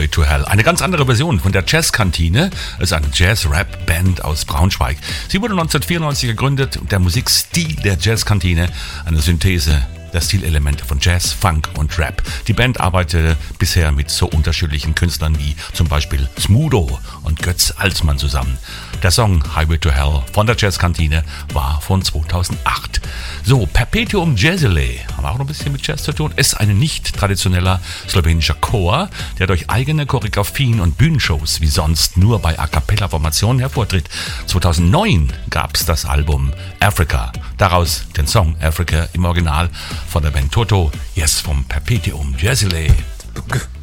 Highway to Hell. Eine ganz andere Version von der Jazzkantine. Es ist eine Jazz-Rap-Band aus Braunschweig. Sie wurde 1994 gegründet und der Musikstil der Jazzkantine eine Synthese der Stilelemente von Jazz, Funk und Rap. Die Band arbeitete bisher mit so unterschiedlichen Künstlern wie zum Beispiel Smudo und Götz Alsmann zusammen. Der Song Highway to Hell von der Jazzkantine war von 2008. So, Perpetuum Jazzile, haben auch noch ein bisschen mit Jazz zu tun, ist ein nicht traditioneller slowenischer Chor, der durch eigene Choreografien und Bühnenshows wie sonst nur bei A-Cappella-Formationen hervortritt. 2009 gab es das Album Africa, daraus den Song Africa im Original von der Band Toto, jetzt vom Perpetuum Jazzile.